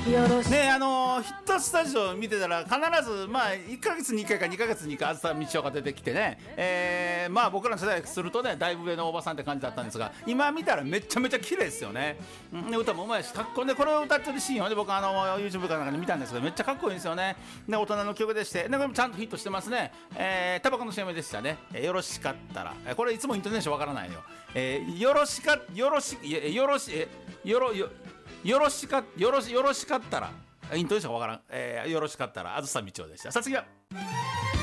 ね、ヒットスタジオ見てたら必ず、まあ、1ヶ月に1回か2ヶ月に1回あずさみちおが出てきてね、まあ僕らの世代するとねだいぶ上のおばさんって感じだったんですが、今見たらめちゃめちゃ綺麗ですよね、で歌もうまいしかっこいいね。これを歌ってるシーンをね僕YouTube かなんかで見たんですけどめっちゃかっこいいんですよね。で大人の曲でしてでこれもちゃんとヒットしてますね。タバコの CM でしたね、よろしかったら、これいつもイントネーションわからないよ、よろしかったらイントネーションわからん、よろしかったらあずさみちおでした。さあ次は